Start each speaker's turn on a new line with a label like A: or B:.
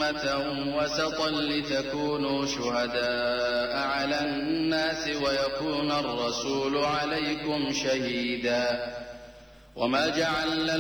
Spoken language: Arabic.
A: أمة وسطا لتكونوا شهداء على الناس ويكون الرسول عليكم شهيدا. وما جعلنا